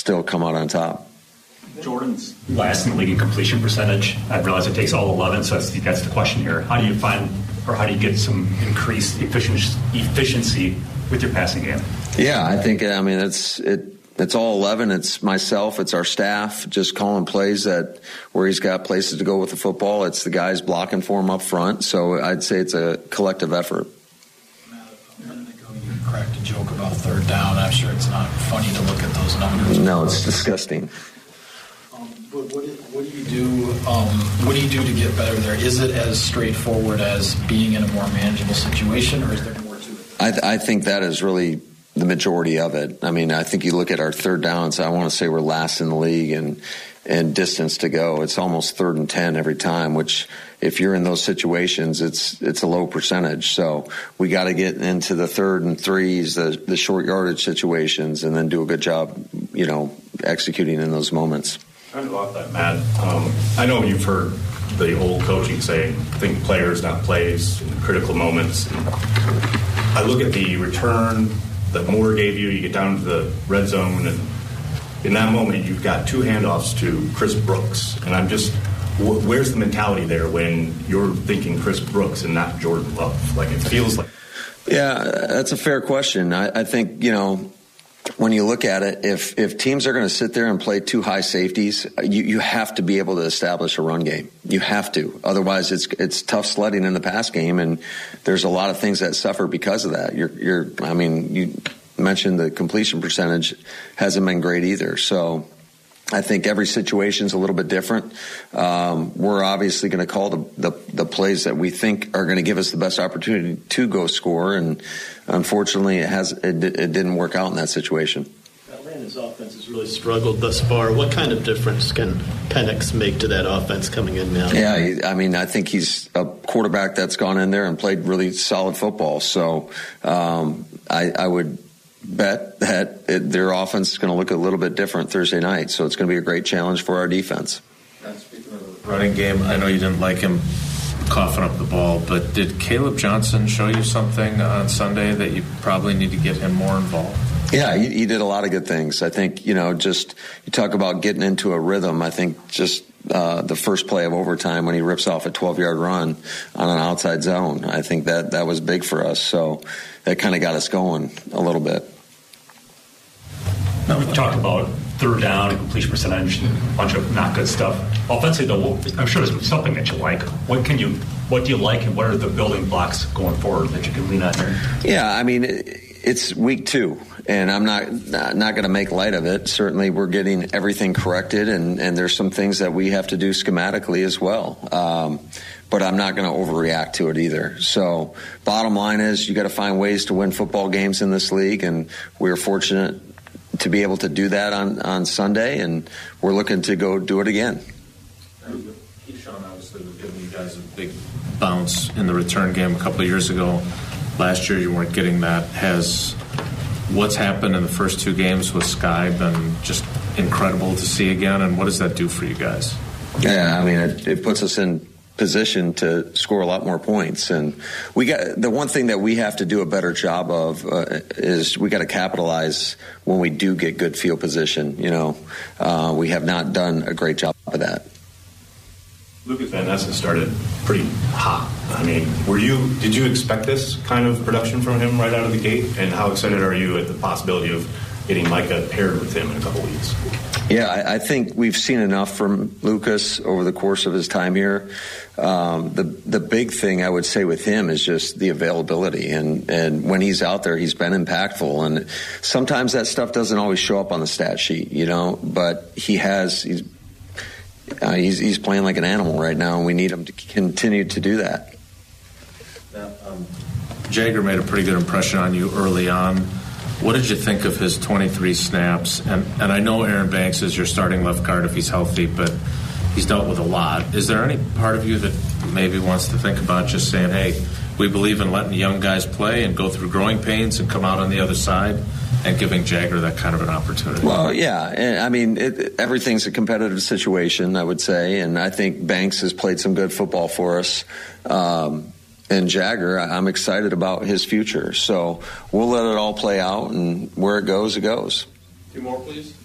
still come out on top. Jordan's last in the league in completion percentage. I realize it takes all 11, so that's the question here. How do you find, or how do you get some increased efficiency with your passing game? Yeah, I think, it's all 11. It's myself. It's our staff just calling plays where he's got places to go with the football. It's the guys blocking for him up front. So I'd say it's a collective effort. Matt, a minute ago you cracked a joke about third down. I'm sure it's not funny to look at those numbers. No, it's disgusting. But what do you do? What do you do to get better there? Is it as straightforward as being in a more manageable situation, or is there more to it? I think that is really the majority of it. I mean, I think you look at our third downs. I want to say we're last in the league and distance to go. It's almost 3rd and 10 every time, which if you're in those situations, it's a low percentage. So we got to get into the 3rd and 3s, the short yardage situations, and then do a good job, executing in those moments. Kind of off that, Matt. I know you've heard the old coaching say, think players, not plays, in critical moments. And I look at the return that Moore gave you. You get down to the red zone, and in that moment, you've got 2 handoffs to Chris Brooks. And I'm just, where's the mentality there when you're thinking Chris Brooks and not Jordan Love? Like, it feels like. Yeah, that's a fair question. I think, when you look at it, if teams are going to sit there and play 2 high safeties, you have to be able to establish a run game. You have to. Otherwise, it's tough sledding in the pass game, and there's a lot of things that suffer because of that. You mentioned the completion percentage hasn't been great either. So I think every situation's a little bit different. We're obviously going to call the plays that we think are going to give us the best opportunity to go score, and unfortunately, it didn't work out in that situation. Atlanta's offense has really struggled thus far. What kind of difference can Penix make to that offense coming in now? Yeah, I think he's a quarterback that's gone in there and played really solid football. So I would bet that their offense is going to look a little bit different Thursday night. So it's going to be a great challenge for our defense. Speaking of the running game, I know you didn't like him coughing up the ball, but did Caleb Johnson show you something on Sunday that you probably need to get him more involved? Yeah, he did a lot of good things. I think, just you talk about getting into a rhythm. I think just the first play of overtime when he rips off a 12-yard run on an outside zone, I think that was big for us. So that kind of got us going a little bit. Now, we talked about third down and completion percentage and a bunch of not good stuff. Offensively, though, I'm sure there's something that you like. What do you like, and what are the building blocks going forward that you can lean on here? Yeah, it's week 2, and I'm not going to make light of it. Certainly, we're getting everything corrected, and there's some things that we have to do schematically as well. But I'm not going to overreact to it either. So, bottom line is, you got to find ways to win football games in this league, and we're fortunate to be able to do that on Sunday, and we're looking to go do it again. Keyshawn obviously was giving you guys a big bounce in the return game a couple of years ago. Last year you weren't getting that. Has what's happened in the first 2 games with Sky been just incredible to see again, and what does that do for you guys? Yeah, it puts us in position to score a lot more points, and we got the one thing that we have to do a better job of is we got to capitalize when we do get good field position. We have not done a great job of that. Lucas Van Ness started pretty hot. Did you expect this kind of production from him right out of the gate? And how excited are you at the possibility of getting Micah paired with him in a couple weeks? Yeah, I think we've seen enough from Lucas over the course of his time here. The big thing I would say with him is just the availability, and when he's out there, he's been impactful. And sometimes that stuff doesn't always show up on the stat sheet, but he's playing like an animal right now, and we need him to continue to do that. Now, Jagger made a pretty good impression on you early on. What did you think of his 23 snaps? And I know Aaron Banks is your starting left guard if he's healthy, but he's dealt with a lot. Is there any part of you that maybe wants to think about just saying, hey, we believe in letting young guys play and go through growing pains and come out on the other side, and giving Jagger that kind of an opportunity? Well, yeah. Everything's a competitive situation, I would say, and I think Banks has played some good football for us. And Jagger, I'm excited about his future. So we'll let it all play out, and where it goes, it goes. 2 more, please.